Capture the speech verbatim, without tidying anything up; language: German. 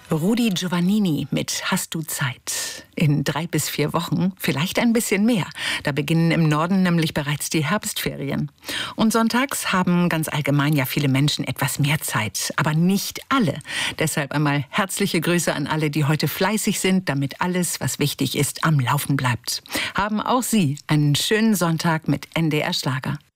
Rudi Giovannini mit Hast du Zeit? In drei bis vier Wochen, vielleicht ein bisschen mehr. Da beginnen im Norden nämlich bereits die Herbstferien. Und sonntags haben ganz allgemein ja viele Menschen etwas mehr Zeit, aber nicht alle. Deshalb einmal herzliche Grüße an alle, die heute fleißig sind, damit alles, was wichtig ist, am Laufen bleibt. Haben auch Sie einen schönen Sonntag mit N D R Schlager.